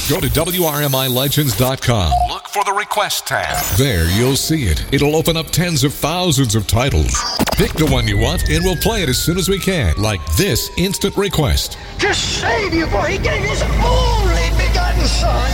Go to WRMILegends.com. Look for the Request tab. There you'll see it. It'll open up tens of thousands of titles. Pick the one you want and we'll play it as soon as we can, like this instant request. To save you, for he gave his only begotten Son,